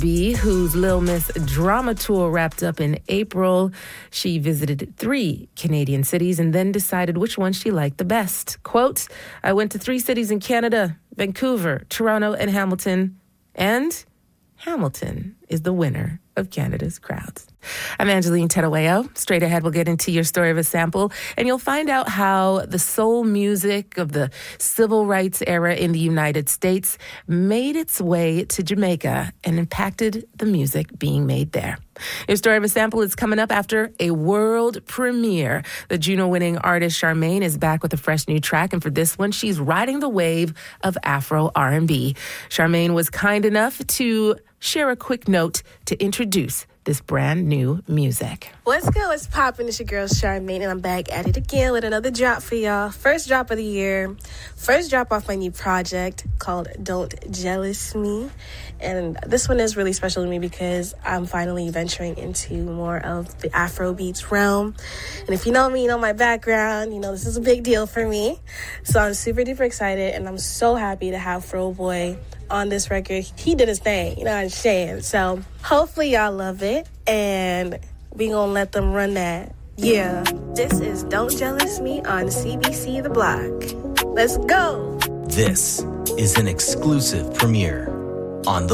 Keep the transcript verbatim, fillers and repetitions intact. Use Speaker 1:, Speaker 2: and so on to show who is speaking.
Speaker 1: B, whose Lil Miss drama tour wrapped up in April. She visited three Canadian cities and then decided which one she liked the best. Quote, I went to three cities in Canada, Vancouver, Toronto, and Hamilton. And Hamilton is the winner of Canada's crowds. I'm Angeline Terueo. Straight ahead, we'll get into your story of a sample, and you'll find out how the soul music of the civil rights era in the United States made its way to Jamaica and impacted the music being made there. Your story of a sample is coming up after a world premiere. The Juno-winning artist Charmaine is back with a fresh new track, and for this one, she's riding the wave of Afro R and B. Charmaine was kind enough to share a quick note to introduce this brand new music.
Speaker 2: What's good? What's poppin'? It's your girl Charmaine, and I'm back at it again with another drop for y'all. First drop of the year. First drop off my new project called Don't Jealous Me. And this one is really special to me because I'm finally venturing into more of the Afrobeats realm. And if you know me, you know my background, you know this is a big deal for me. So I'm super duper excited, and I'm so happy to have Fro Boy on this record. He did his thing, you know what I'm saying? So hopefully y'all love it, and we gonna let them run that. Yeah. This is Don't Jealous Me on C B C The Block. Let's go.
Speaker 3: This is an exclusive premiere on the